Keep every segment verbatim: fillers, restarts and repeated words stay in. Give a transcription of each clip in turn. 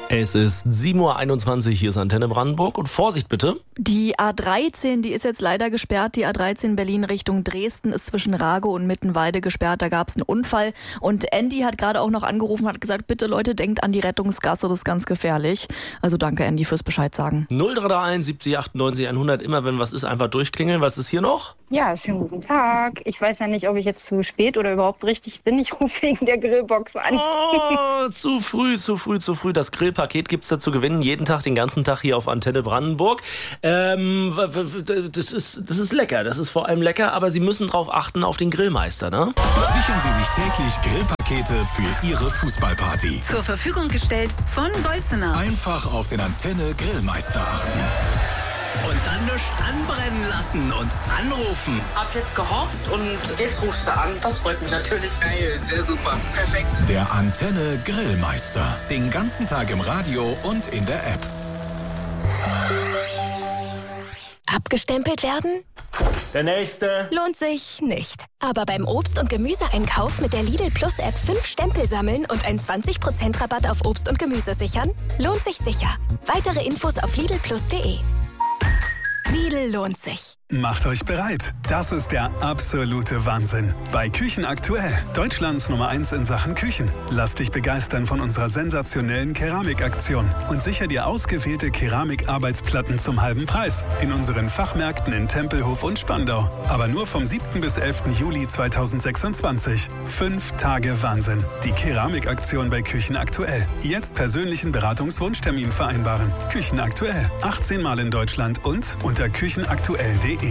Es ist sieben Uhr einundzwanzig, hier ist Antenne Brandenburg und Vorsicht bitte. Die A dreizehn, die ist jetzt leider gesperrt. Die A dreizehn Berlin Richtung Dresden ist zwischen Rago und Mittenwalde gesperrt. Da gab es einen Unfall und Andy hat gerade auch noch angerufen, hat gesagt, bitte Leute, denkt an die Rettungsgasse, das ist ganz gefährlich. Also danke Andy fürs Bescheid sagen. null drei drei eins siebzig achtundneunzig hundert, immer wenn was ist, einfach durchklingeln. Was ist hier noch? Ja, schönen guten Tag. Ich weiß ja nicht, ob ich jetzt zu spät oder überhaupt richtig bin. Ich rufe wegen der Grillbox an. Oh, zu früh, zu früh, zu früh. Das Grillpaket gibt's da zu gewinnen. Jeden Tag, den ganzen Tag hier auf Antenne Brandenburg. Ähm, das ist, das ist lecker. Das ist vor allem lecker, aber Sie müssen drauf achten auf den Grillmeister, ne? Sichern Sie sich täglich Grillpakete für Ihre Fußballparty. Zur Verfügung gestellt von Bolzener. Einfach auf den Antenne Grillmeister achten. Und dann nichts anbrennen lassen und anrufen. Hab jetzt gehofft und jetzt rufst du an. Das freut mich natürlich. Geil, sehr super, perfekt. Der Antenne Grillmeister. Den ganzen Tag im Radio und in der App. Abgestempelt werden? Der nächste. Lohnt sich nicht. Aber beim Obst- und Gemüseeinkauf mit der Lidl Plus App fünf Stempel sammeln und einen zwanzig Prozent Rabatt auf Obst und Gemüse sichern? Lohnt sich sicher. Weitere Infos auf lidl plus punkt de. Lidl lohnt sich. Macht euch bereit. Das ist der absolute Wahnsinn. Bei Küchen aktuell. Deutschlands Nummer eins in Sachen Küchen. Lass dich begeistern von unserer sensationellen Keramikaktion und sicher dir ausgewählte Keramikarbeitsplatten zum halben Preis. In unseren Fachmärkten in Tempelhof und Spandau. Aber nur vom siebten bis elften Juli zweitausendsechsundzwanzig. Fünf Tage Wahnsinn. Die Keramikaktion bei Küchen aktuell. Jetzt persönlichen Beratungswunschtermin vereinbaren. Küchen aktuell. achtzehn Mal in Deutschland und unter küchenaktuell punkt de.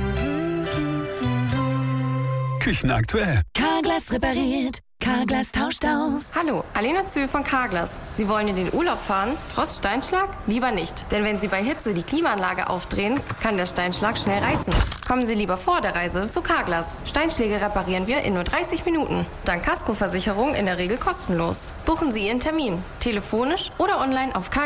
Küchen aktuell. Carglass repariert. Carglass tauscht aus. Hallo, Alena Zühl von Carglass. Sie wollen in den Urlaub fahren, trotz Steinschlag? Lieber nicht. Denn wenn Sie bei Hitze die Klimaanlage aufdrehen, kann der Steinschlag schnell reißen. Kommen Sie lieber vor der Reise zu Carglass. Steinschläge reparieren wir in nur dreißig Minuten. Dank Kaskoversicherung in der Regel kostenlos. Buchen Sie Ihren Termin. Telefonisch oder online auf carglass